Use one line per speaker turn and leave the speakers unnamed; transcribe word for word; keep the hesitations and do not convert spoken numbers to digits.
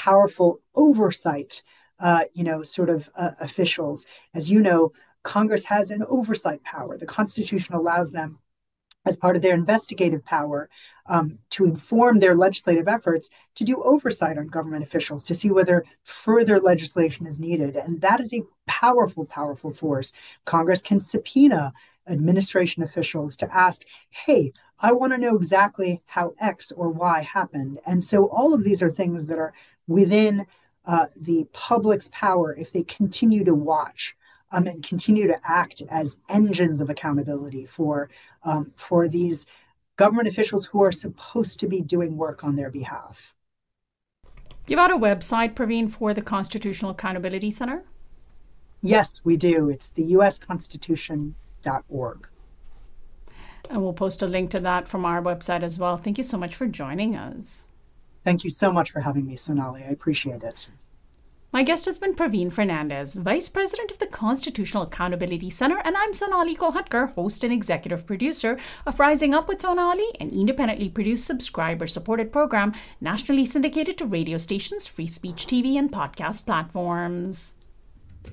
powerful oversight, uh, you know, sort of uh, officials. As you know, Congress has an oversight power. The Constitution allows them, as part of their investigative power, um, to inform their legislative efforts, to do oversight on government officials, to see whether further legislation is needed. And that is a powerful, powerful force. Congress can subpoena administration officials to ask, hey, I want to know exactly how X or Y happened. And so all of these are things that are within uh, the public's power if they continue to watch Um, and continue to act as engines of accountability for um, for these government officials who are supposed to be doing work on their behalf.
You've got a website, Praveen, for the Constitutional Accountability Center?
Yes, we do. It's the U S constitution dot org.
And we'll post a link to that from our website as well. Thank you so much for joining us.
Thank you so much for having me, Sonali. I appreciate it.
My guest has been Praveen Fernandez, Vice President of the Constitutional Accountability Center, and I'm Sonali Kohatkar, host and executive producer of Rising Up with Sonali, an independently produced, subscriber-supported program nationally syndicated to radio stations, free speech T V, and podcast platforms.